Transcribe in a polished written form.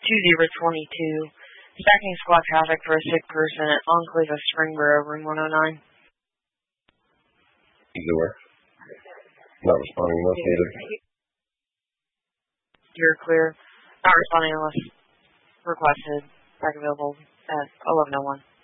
2022. Stacking squad traffic for a sick person at Enclave of Springboro, room 109. Zor. Not responding unless needed. You're clear. Not responding unless requested. Back available at 11:01.